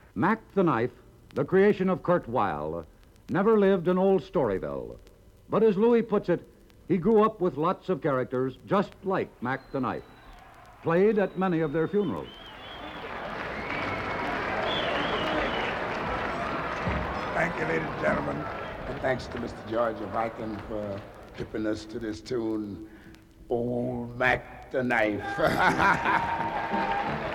Mac the Knife, the creation of Kurt Weill, never lived in old Storyville. But as Louis puts it, he grew up with lots of characters just like Mac the Knife, played at many of their funerals. Thank you, ladies and gentlemen. And thanks to Mr. George Viking for hipping us to this tune, Old Mac the Knife.